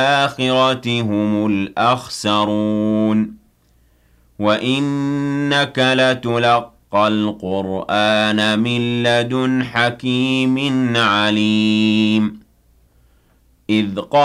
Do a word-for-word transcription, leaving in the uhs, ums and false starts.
الْآخِرَةِ هُمُ الْأَخْسَرُونَ وَإِنَّكَ لَتُلَقَّى الْقُرْآنَ مِن لَّدُنْ حَكِيمٍ عَلِيمٍ إِذْ